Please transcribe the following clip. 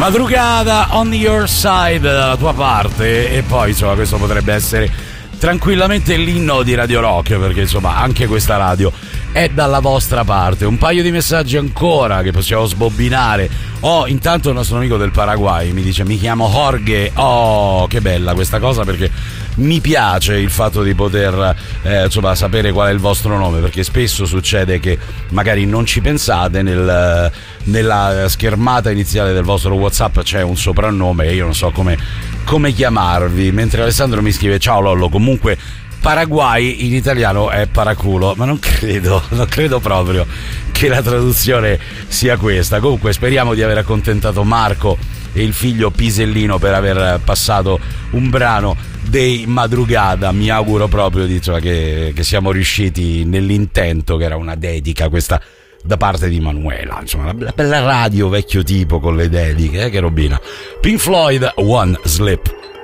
Madrugada, On Your Side, dalla tua parte. E poi insomma questo potrebbe essere tranquillamente l'inno di Radio Rock, perché insomma anche questa radio è dalla vostra parte. Un paio di messaggi ancora che possiamo sbobbinare. Intanto il nostro amico del Paraguay mi dice: mi chiamo Jorge. Che bella questa cosa, perché mi piace il fatto di poter insomma sapere qual è il vostro nome, perché spesso succede che magari non ci pensate, nella schermata iniziale del vostro WhatsApp c'è un soprannome e io non so come chiamarvi, mentre Alessandro mi scrive: ciao Lollo, comunque Paraguay in italiano è paraculo, ma non credo proprio che la traduzione sia questa. Comunque speriamo di aver accontentato Marco e il figlio Pisellino per aver passato un brano dei Madrugada. Mi auguro proprio che siamo riusciti nell'intento, che era una dedica questa da parte di Manuela, insomma la bella radio vecchio tipo con le dediche, che robina. Pink Floyd, One Slip.